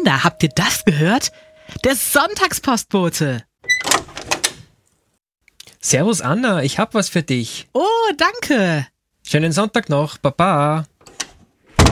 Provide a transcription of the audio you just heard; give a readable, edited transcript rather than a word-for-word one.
Kinder, habt ihr das gehört? Der Sonntagspostbote. Servus Anna, ich hab was für dich. Oh, danke. Schönen Sonntag noch, Baba.